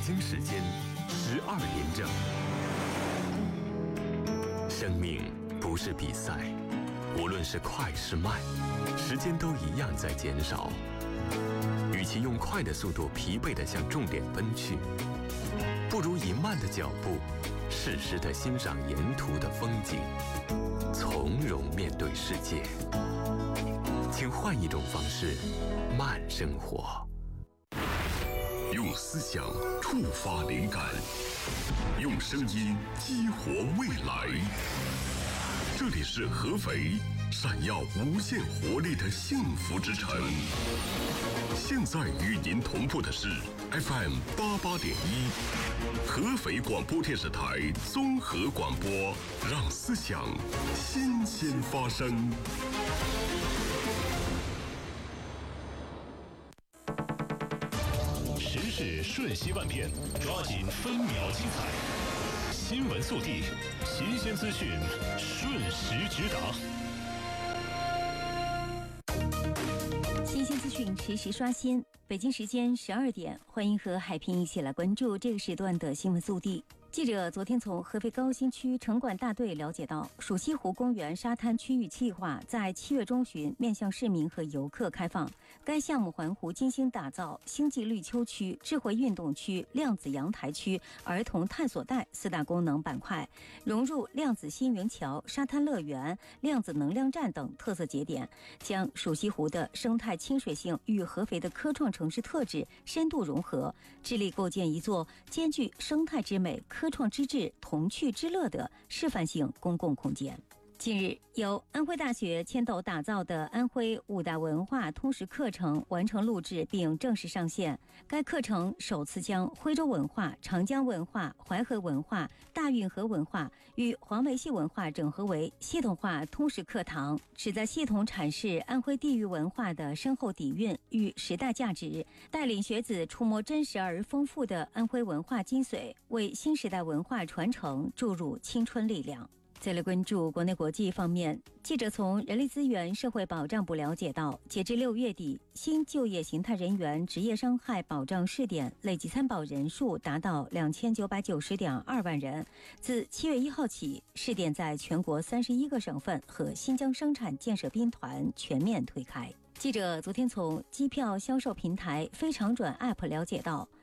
京时间12点整。生命不是比赛，无论是快是慢，时间都一样在减少。与其用快的速度疲惫地向重点奔去，不如以慢的脚步适时地欣赏沿途的风景，从容面对世界。请换一种方式慢生活。 用思想触发灵感，用声音激活未来。这里是合肥，闪耀无限活力的幸福之城。现在与您同步的是 FM 88.1，合肥广播电视台综合广播，让思想新鲜发生。 时事瞬息万变，抓紧分秒精彩。新闻速递，新鲜资讯，瞬时直达。 新鲜资讯实时刷新。北京时间12点，欢迎和海平一起来关注这个时段的新闻速递。记者昨天从合肥高新区城管大队了解到，蜀西湖公园沙滩区域计划在7月中旬面向市民和游客开放。该项目环湖精心打造星际绿丘区、智慧运动区、量子阳台区、儿童探索带4大功能板块，融入量子新云桥、沙滩乐园、量子能量站等特色节点，将蜀西湖的生态亲水性与合肥的科创城市特质深度融合，致力构建一座兼具生态之美、科创之智、童趣之乐的示范性公共空间。近日，由安徽大学牵头打造的安徽5大文化通识课程完成录制并正式上线。该课程首次将徽州文化、长江文化、淮河文化、大运河文化与黄梅戏文化整合为系统化通识课堂，旨在系统阐释安徽地域文化的深厚底蕴与时代价值，带领学子触摸真实而丰富的安徽文化精髓，为新时代文化传承注入青春力量。再来关注国内国际方面，记者从人力资源社会保障部了解到，截至6月底，新就业形态人员职业伤害保障试点累计参保人数达到2990.2万人。自7月1号起，试点在全国31个省份和新疆生产建设兵团全面推开。记者昨天从机票销售平台飞常转 App 了解到，